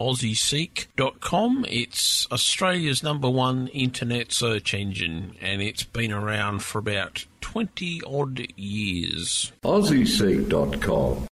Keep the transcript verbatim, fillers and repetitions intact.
aussie seek dot com. It's Australia's number one internet search engine, and it's been around for about twenty odd years. aussie seek dot com.